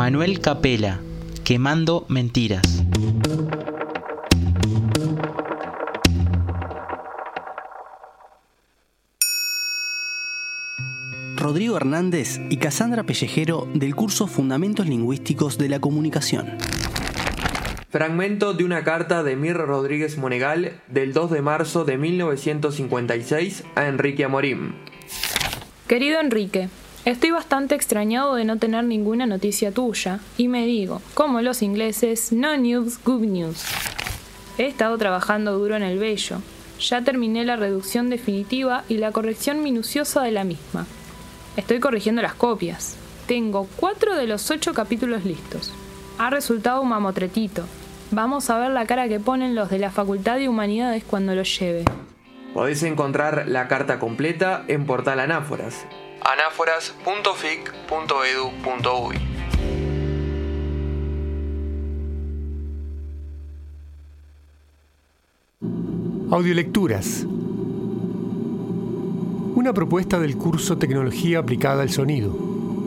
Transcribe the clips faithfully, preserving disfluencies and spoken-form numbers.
Manuel Capela, Quemando Mentiras. Rodrigo Hernández y Cassandra Pellejero del curso Fundamentos Lingüísticos de la Comunicación. Fragmento de una carta de Mir Rodríguez Monegal del dos de marzo de mil novecientos cincuenta y seis a Enrique Amorim. Querido Enrique, estoy bastante extrañado de no tener ninguna noticia tuya y me digo, como los ingleses, no news, good news. He estado trabajando duro en el Bello. Ya terminé la reducción definitiva y la corrección minuciosa de la misma. Estoy corrigiendo las copias. Tengo cuatro de los ocho capítulos listos. Ha resultado un mamotretito. Vamos a ver la cara que ponen los de la Facultad de Humanidades cuando lo lleve. Podéis encontrar la carta completa en Portal Anáforas. anáforas punto fic punto edu punto uy. Audiolecturas. Una propuesta del curso Tecnología Aplicada al Sonido.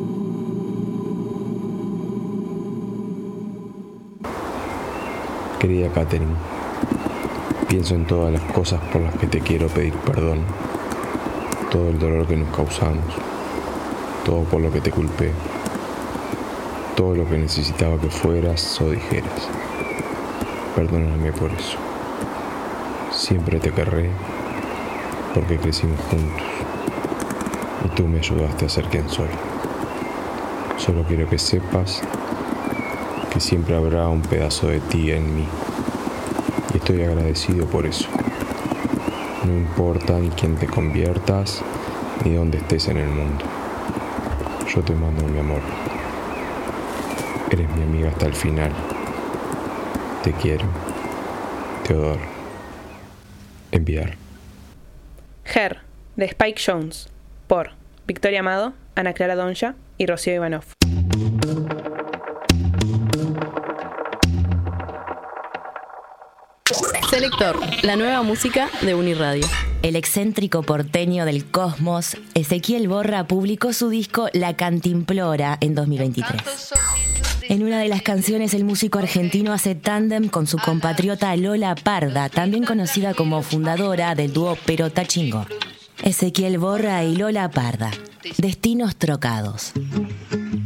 Querida Catherine, pienso en todas las cosas por las que te quiero pedir perdón, todo el dolor que nos causamos, todo por lo que te culpé, todo lo que necesitaba que fueras o dijeras. Perdóname por eso. Siempre te querré porque crecimos juntos y tú me ayudaste a ser quien soy. Solo quiero que sepas que siempre habrá un pedazo de ti en mí y estoy agradecido por eso. No importa ni quién te conviertas ni dónde estés en el mundo. Yo te mando mi amor. Eres mi amiga hasta el final. Te quiero. Teodoro. Enviar. Her, de Spike Jones, por Victoria Amado, Ana Clara Donja y Rocío Ivanov. Selector, la nueva música de Uniradio. El excéntrico porteño del Cosmos, Ezequiel Borra, publicó su disco La Cantimplora en dos mil veintitrés. En una de las canciones, el músico argentino hace tándem con su compatriota Lola Parda, también conocida como fundadora del dúo Perota Chingó. Ezequiel Borra y Lola Parda, Destinos Trocados.